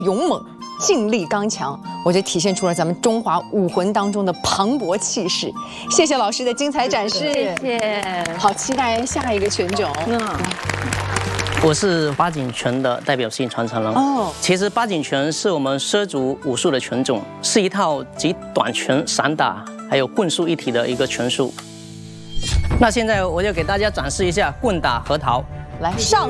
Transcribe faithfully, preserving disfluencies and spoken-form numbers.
勇猛。 劲力刚强，我觉得体现出了咱们中华武魂当中的磅礴气势。谢谢老师的精彩展示， 谢谢。 好期待下一个拳种。 嗯， 我是八景拳的代表性传承人。哦，其实八景拳是我们畲族武术的拳种，是一套集短拳、散打还有棍术一体的一个拳术。那现在我就给大家展示一下棍打核桃。 来上。